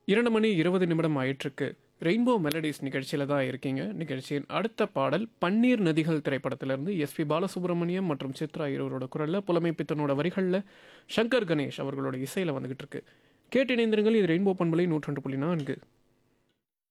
2:20 ஆயிட்டிருக்கு. Rainbow melodies நிகழ்ச்சியில தான் இருக்கீங்க. நிகழ்ச்சியின் அடுத்த பாடல் பன்னீர் நதிகள் திரைப்படத்திலிருந்து எஸ்பி பாலசுப்ரமணியம் மற்றும் சித்ரா இருவரோட குரல்ல, புலமைப்பித்தனோட வரிகள்ல, சங்கர் கணேஷ் அவர்களோட இசையில வந்துகிட்டு இருக்கு. கேட்டு இணைந்திருங்கள். இது ரெயின்போ பண்பலை 102.4.